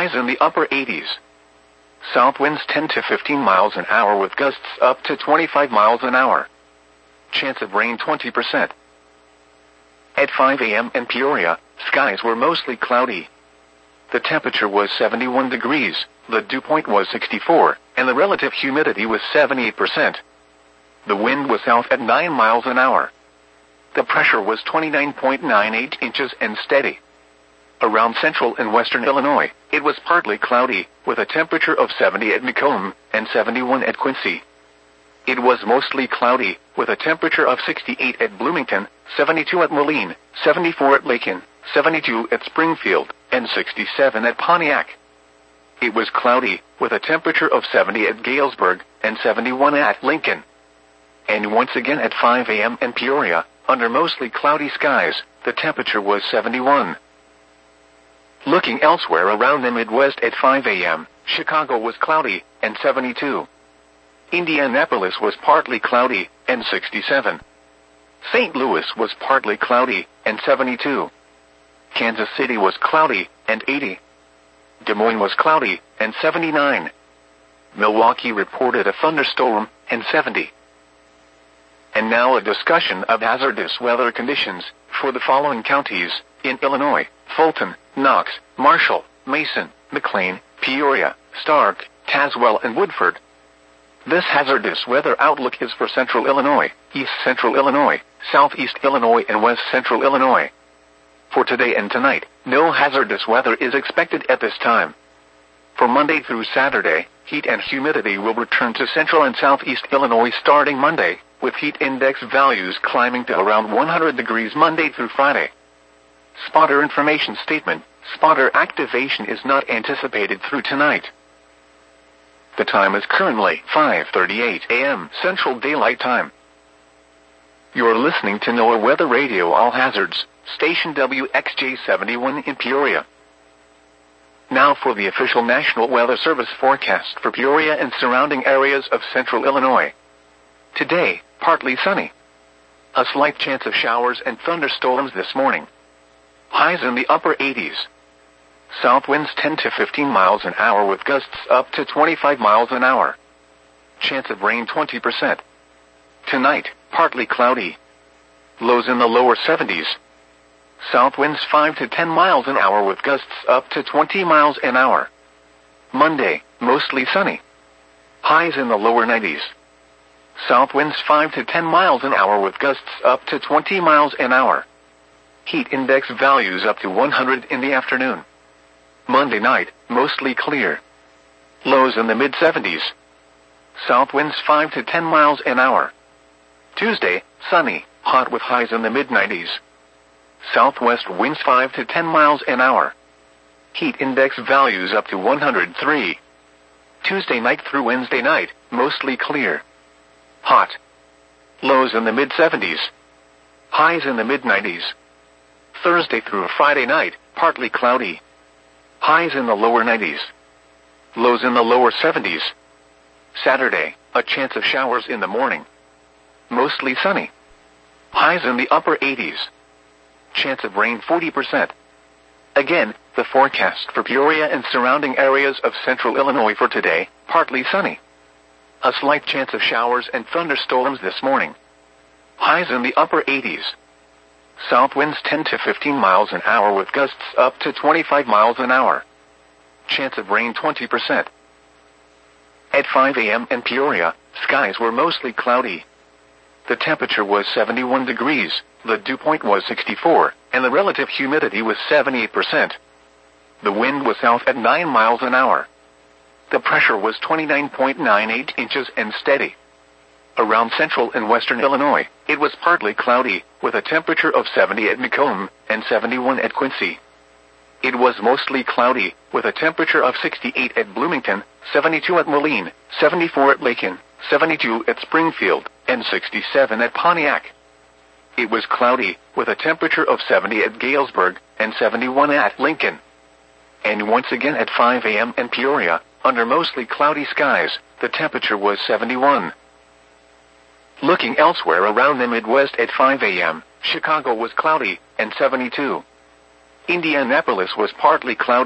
Highs in the upper 80s. South winds 10 to 15 miles an hour with gusts up to 25 miles an hour. Chance of rain 20%. At 5 a.m. in Peoria, skies were mostly cloudy. The temperature was 71 degrees, the dew point was 64, and the relative humidity was 78%. The wind was south at 9 miles an hour. The pressure was 29.98 inches and steady. Around central and western Illinois, it was partly cloudy, with a temperature of 70 at Macomb and 71 at Quincy. It was mostly cloudy, with a temperature of 68 at Bloomington, 72 at Moline, 74 at Macon, 72 at Springfield, and 67 at Pontiac. It was cloudy, with a temperature of 70 at Galesburg, and 71 at Lincoln. And once again at 5 a.m. in Peoria, under mostly cloudy skies, the temperature was 71. Looking elsewhere around the Midwest at 5 a.m., Chicago was cloudy, and 72. Indianapolis was partly cloudy, and 67. St. Louis was partly cloudy, and 72. Kansas City was cloudy, and 80. Des Moines was cloudy, and 79. Milwaukee reported a thunderstorm, and 70. And now a discussion of hazardous weather conditions for the following counties in Illinois: Fulton, Knox, Marshall, Mason, McLean, Peoria, Stark, Tazewell, and Woodford. This hazardous weather outlook is for Central Illinois, East Central Illinois, Southeast Illinois, and West Central Illinois. For today and tonight, no hazardous weather is expected at this time. For Monday through Saturday, heat and humidity will return to Central and Southeast Illinois starting Monday, with heat index values climbing to around 100 degrees Monday through Friday. Spotter information statement: spotter activation is not anticipated through tonight. The time is currently 5:38 a.m. Central Daylight Time. You're listening to NOAA Weather Radio All Hazards, station WXJ71 in Peoria. Now for the official National Weather Service forecast for Peoria and surrounding areas of Central Illinois. Today, partly sunny. A slight chance of showers and thunderstorms this morning. Highs in the upper 80s. South winds 10 to 15 miles an hour with gusts up to 25 miles an hour. Chance of rain 20%. Tonight, partly cloudy. Lows in the lower 70s. South winds 5 to 10 miles an hour with gusts up to 20 miles an hour. Monday, mostly sunny. Highs in the lower 90s. South winds 5 to 10 miles an hour with gusts up to 20 miles an hour. Heat index values up to 100 in the afternoon. Monday night, mostly clear. Lows in the mid-70s. South winds 5 to 10 miles an hour. Tuesday, sunny, hot with highs in the mid-90s. Southwest winds 5 to 10 miles an hour. Heat index values up to 103. Tuesday night through Wednesday night, mostly clear. Hot. Lows in the mid-70s. Highs in the mid-90s. Thursday through Friday night, partly cloudy. Highs in the lower 90s. Lows in the lower 70s. Saturday, a chance of showers in the morning. Mostly sunny. Highs in the upper 80s. Chance of rain 40%. Again, the forecast for Peoria and surrounding areas of Central Illinois for today: partly sunny. A slight chance of showers and thunderstorms this morning. Highs in the upper 80s. South winds 10 to 15 miles an hour with gusts up to 25 miles an hour. Chance of rain 20%. At 5 a.m. in Peoria, skies were mostly cloudy. The temperature was 71 degrees, the dew point was 64, and the relative humidity was 78%. The wind was south at 9 miles an hour. The pressure was 29.98 inches and steady. Around central and western Illinois, it was partly cloudy, with a temperature of 70 at Macomb and 71 at Quincy. It was mostly cloudy, with a temperature of 68 at Bloomington, 72 at Moline, 74 at Macon, 72 at Springfield, and 67 at Pontiac. It was cloudy, with a temperature of 70 at Galesburg and 71 at Lincoln. And once again at 5 a.m. in Peoria, under mostly cloudy skies, the temperature was 71. Looking elsewhere around the Midwest at 5 a.m., Chicago was cloudy, and 72. Indianapolis was partly cloudy,